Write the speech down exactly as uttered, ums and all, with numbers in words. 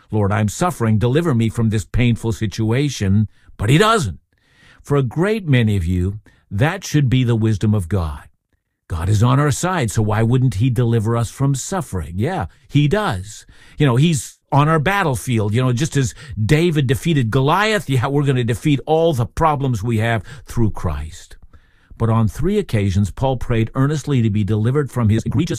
Lord, I'm suffering. Deliver me from this painful situation. But he doesn't. For a great many of you, that should be the wisdom of God. God is on our side, so why wouldn't he deliver us from suffering? Yeah, he does. You know, he's on our battlefield. You know, just as David defeated Goliath, yeah, we're going to defeat all the problems we have through Christ. But on three occasions, Paul prayed earnestly to be delivered from his egregious